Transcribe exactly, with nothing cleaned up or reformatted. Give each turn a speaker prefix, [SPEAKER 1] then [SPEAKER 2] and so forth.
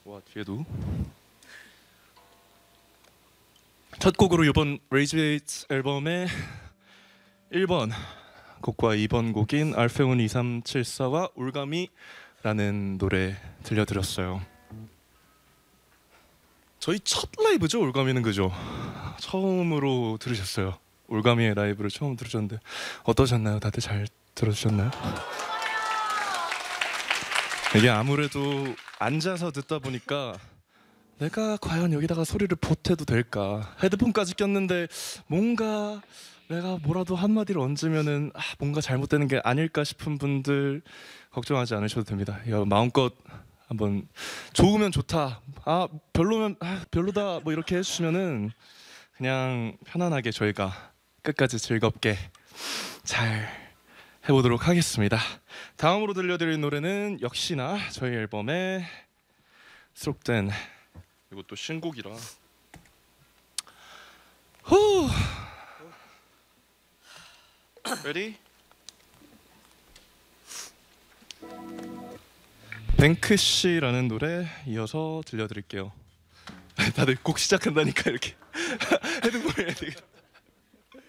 [SPEAKER 1] 와 뒤에도 첫 곡으로 이번 레이즈웨이트 앨범의 일 번 곡과 이 번 곡인 알페온 이삼칠사와 올가미라는 노래 들려드렸어요. 저희 첫 라이브죠, 올가미는. 그죠? 처음으로 들으셨어요. 올가미의 라이브를 처음 들으셨는데 어떠셨나요? 다들 잘 들어주셨나요? 이게 아무래도 앉아서 듣다 보니까 내가 과연 여기다가 소리를 보태도 될까? 헤드폰까지 꼈는데 뭔가 내가 뭐라도 한마디를 얹으면은 아, 뭔가 잘못되는 게 아닐까 싶은 분들 걱정하지 않으셔도 됩니다. 마음껏 한번 좋으면 좋다, 아 별로면 아 별로다 뭐 이렇게 해주시면은 그냥 편안하게 저희가 끝까지 즐겁게 잘 해보도록 하겠습니다. 다음으로 들려드릴 노래는 역시나 저희 앨범에 수록된, 이것도 신곡이라 후 Ready? 뱅크시라는 노래 이어서 들려드릴게요. 다들 곡 시작한다니까 이렇게 헤드폰에